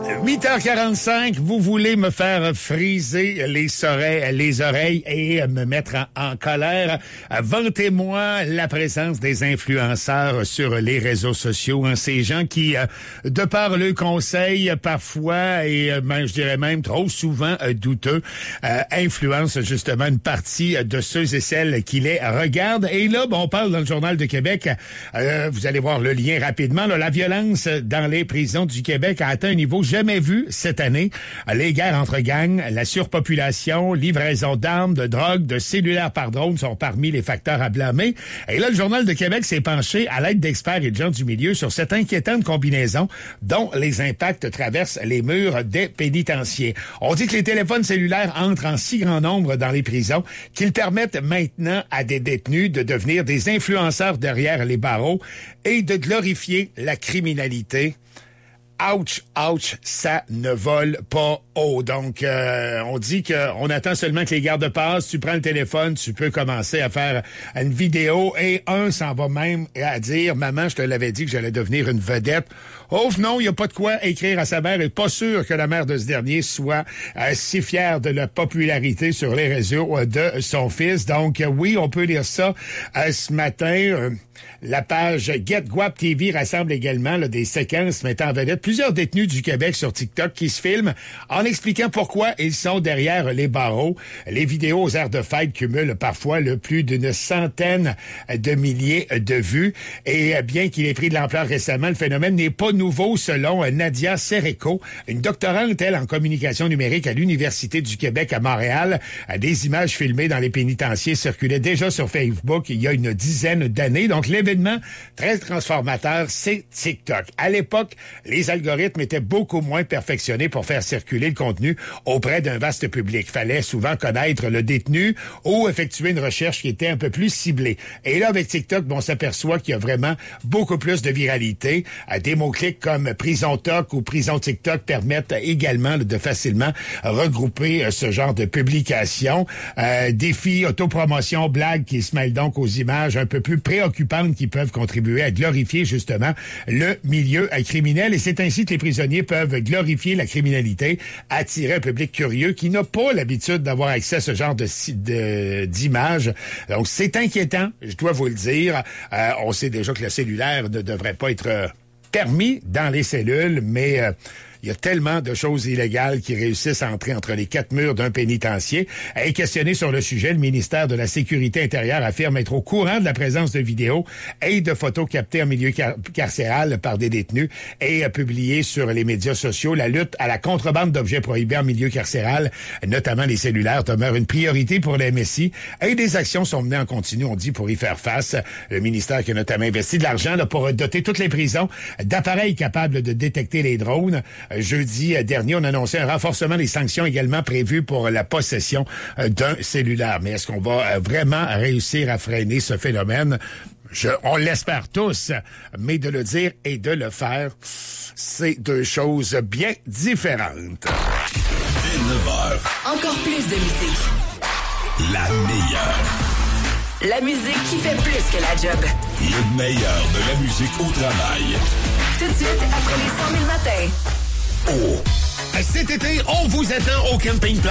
8h45, vous voulez me faire friser les oreilles et me mettre en colère. Vantez-moi la présence des influenceurs sur les réseaux sociaux. Hein, ces gens qui, de par le conseil, parfois, et je dirais même trop souvent douteux, influencent justement une partie de ceux et celles qui les regardent. Et là, on parle dans le Journal de Québec, vous allez voir le lien rapidement, là, la violence dans les prisons du Québec a atteint un niveau jamais vu cette année. Les guerres entre gangs, la surpopulation, livraison d'armes, de drogue, de cellulaires par drone sont parmi les facteurs à blâmer. Et là, le Journal de Québec s'est penché à l'aide d'experts et de gens du milieu sur cette inquiétante combinaison dont les impacts traversent les murs des pénitenciers. On dit que les téléphones cellulaires entrent en si grand nombre dans les prisons qu'ils permettent maintenant à des détenus de devenir des influenceurs derrière les barreaux et de glorifier la criminalité. Ouch, ouch, ça ne vole pas haut. Donc, on dit qu'on attend seulement que les gardes passent. Tu prends le téléphone, tu peux commencer à faire une vidéo et un s'en va même à dire « Maman, je te l'avais dit que j'allais devenir une vedette. » Oh non, il n'y a pas de quoi écrire à sa mère et pas sûr que la mère de ce dernier soit si fière de la popularité sur les réseaux de son fils. Donc, oui, on peut lire ça ce matin. La page Get Guap TV rassemble également des séquences mettant en vedette plusieurs détenus du Québec sur TikTok qui se filment en expliquant pourquoi ils sont derrière les barreaux. Les vidéos aux aires de fête cumulent parfois plus d'une centaine de milliers de vues. Et bien qu'il ait pris de l'ampleur récemment, le phénomène n'est pas nouveau selon Nadia Sereco, une doctorante, elle, en communication numérique à l'Université du Québec à Montréal. Des images filmées dans les pénitenciers circulaient déjà sur Facebook il y a une dizaine d'années. Donc, l'événement très transformateur, c'est TikTok. À l'époque, les algorithmes étaient beaucoup moins perfectionnés pour faire circuler le contenu auprès d'un vaste public. Fallait souvent connaître le détenu ou effectuer une recherche qui était un peu plus ciblée. Et là, avec TikTok, on s'aperçoit qu'il y a vraiment beaucoup plus de viralité. Des mots-clics comme prison Tok ou prison TikTok permettent également de facilement regrouper ce genre de publications. Défis, autopromotion, blagues qui se mêlent donc aux images un peu plus préoccupantes qui peuvent contribuer à glorifier justement le milieu criminel. Et c'est ainsi que les prisonniers peuvent glorifier la criminalité, attirer un public curieux qui n'a pas l'habitude d'avoir accès à ce genre d'images. Donc c'est inquiétant, je dois vous le dire. On sait déjà que le cellulaire ne devrait pas être permis dans les cellules, mais il y a tellement de choses illégales qui réussissent à entrer entre les quatre murs d'un pénitencier. Et questionné sur le sujet, le ministère de la Sécurité intérieure affirme être au courant de la présence de vidéos et de photos captées en milieu carcéral par des détenus et publiées sur les médias sociaux. La lutte à la contrebande d'objets prohibés en milieu carcéral, notamment les cellulaires, demeure une priorité pour la MSI et des actions sont menées en continu, on dit, pour y faire face. Le ministère qui a notamment investi de l'argent pour doter toutes les prisons d'appareils capables de détecter les drones. Jeudi dernier, on annonçait un renforcement des sanctions également prévues pour la possession d'un cellulaire. Mais est-ce qu'on va vraiment réussir à freiner ce phénomène? On l'espère tous, mais de le dire et de le faire, c'est deux choses bien différentes. Dès 9h. Encore plus de musique. La meilleure. La musique qui fait plus que la job. Le meilleur de la musique au travail. Tout de suite, après les 100 000 matins. Oh. Cet été, on vous attend au Camping Place.